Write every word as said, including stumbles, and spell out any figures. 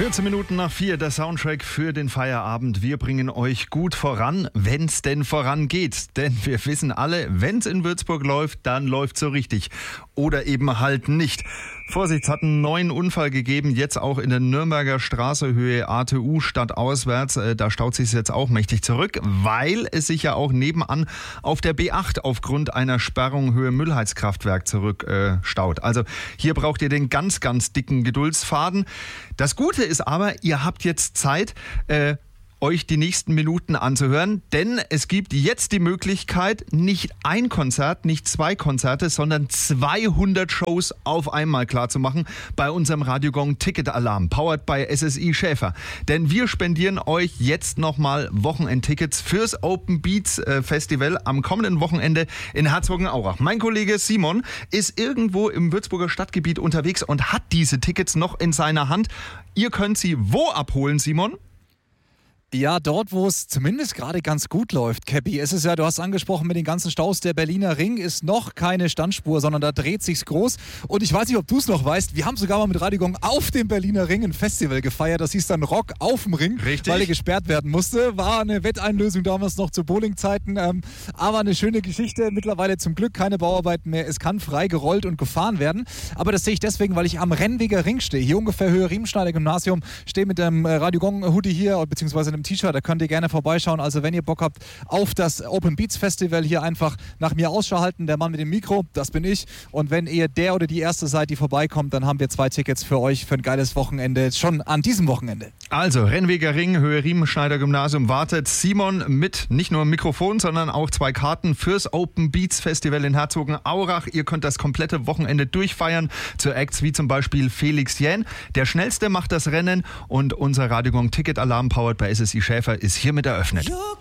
vierzehn Minuten nach vier, der Soundtrack für den Feierabend. Wir bringen euch gut voran, wenn es denn vorangeht. Denn wir wissen alle, wenn es in Würzburg läuft, dann läuft es so richtig. Oder eben halt nicht. Vorsicht, es hat einen neuen Unfall gegeben, jetzt auch in der Nürnberger Straße, Höhe A T U stadtauswärts. Da staut sich jetzt auch mächtig zurück, weil es sich ja auch nebenan auf der B acht aufgrund einer Sperrung Höhe Müllheizkraftwerk zurück äh, staut. Also hier braucht ihr den ganz, ganz dicken Geduldsfaden. Das Gute ist aber, ihr habt jetzt Zeit, äh, euch die nächsten Minuten anzuhören, denn es gibt jetzt die Möglichkeit, nicht ein Konzert, nicht zwei Konzerte, sondern zweihundert Shows auf einmal klarzumachen bei unserem Radiogong Ticket Alarm, powered by S S I Schäfer. Denn wir spendieren euch jetzt nochmal Wochenendtickets fürs Open Beats Festival am kommenden Wochenende in Herzogenaurach. Mein Kollege Simon ist irgendwo im Würzburger Stadtgebiet unterwegs und hat diese Tickets noch in seiner Hand. Ihr könnt sie wo abholen, Simon? Ja, dort, wo es zumindest gerade ganz gut läuft, Cappy. Es ist ja, du hast angesprochen, mit den ganzen Staus, der Berliner Ring ist noch keine Standspur, sondern da dreht sich's groß. Und ich weiß nicht, ob du es noch weißt, wir haben sogar mal mit Radiogong auf dem Berliner Ring ein Festival gefeiert. Das hieß dann Rock auf dem Ring, Richtig. Weil er gesperrt werden musste. War eine Wetteinlösung damals noch zu Bowling-Zeiten. Ähm, aber eine schöne Geschichte. Mittlerweile zum Glück keine Bauarbeiten mehr. Es kann frei gerollt und gefahren werden. Aber das sehe ich deswegen, weil ich am Rennweger Ring stehe. Hier ungefähr Höhe Riemenschneider Gymnasium. Stehe mit dem Radiogong-Hoodie hier, beziehungsweise einem T-Shirt, da könnt ihr gerne vorbeischauen. Also wenn ihr Bock habt auf das Open Beats Festival, hier einfach nach mir Ausschau halten. Der Mann mit dem Mikro, das bin ich. Und wenn ihr der oder die Erste seid, die vorbeikommt, dann haben wir zwei Tickets für euch für ein geiles Wochenende, schon an diesem Wochenende. Also Rennweger Ring, Höhe Riemenschneider Gymnasium wartet. Simon mit nicht nur Mikrofon, sondern auch zwei Karten fürs Open Beats Festival in Herzogenaurach. Ihr könnt das komplette Wochenende durchfeiern zu Acts wie zum Beispiel Felix Jähn. Der Schnellste macht das Rennen und unser Radiogong Ticket Alarm powered bei S S I Schäfer ist hiermit eröffnet.